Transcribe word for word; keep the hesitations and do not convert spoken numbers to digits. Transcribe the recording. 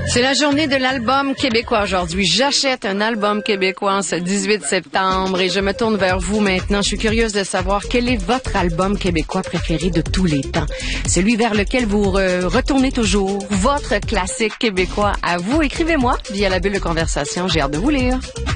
C'est la journée de l'album québécois aujourd'hui. J'achète un album québécois ce dix-huit septembre et je me tourne vers vous maintenant. Je suis curieuse de savoir quel est votre album québécois préféré de tous les temps. Celui vers lequel vous re- retournez toujours. Votre classique québécois à vous. Écrivez-moi via la bulle de conversation. J'ai hâte de vous lire.